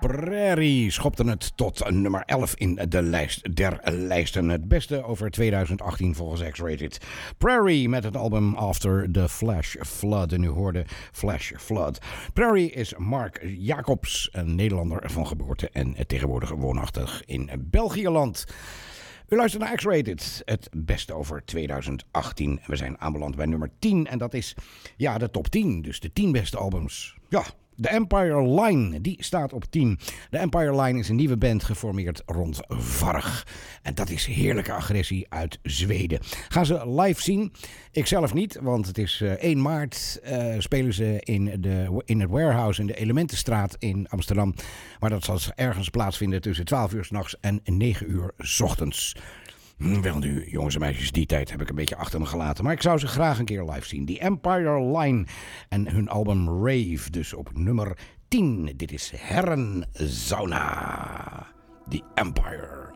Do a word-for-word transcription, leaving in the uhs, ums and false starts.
Prairie schopte het tot nummer elf in de lijst der lijsten. Het beste over tweeduizend achttien volgens X-Rated. Prairie met het album After the Flash Flood. En u hoorde Flash Flood. Prairie is Mark Jacobs, een Nederlander van geboorte en tegenwoordig woonachtig in Belgiëland. U luistert naar X-Rated, het beste over tweeduizend achttien. We zijn aanbeland bij nummer tien en dat is ja, de top tien. Dus de tien beste albums. Ja, The Empire Line, die staat op tien. The Empire Line is een nieuwe band geformeerd rond Varg. En dat is heerlijke agressie uit Zweden. Gaan ze live zien? Ik zelf niet, want het is uh, één maart. Uh, spelen ze in, de, in het Warehouse in de Elementenstraat in Amsterdam. Maar dat zal ergens plaatsvinden tussen twaalf uur 's nachts en negen uur 's ochtends. Wel nu, jongens en meisjes, die tijd heb ik een beetje achter me gelaten. Maar ik zou ze graag een keer live zien. The Empire Line en hun album Rave, dus op nummer tien. Dit is Herrensauna. The Empire.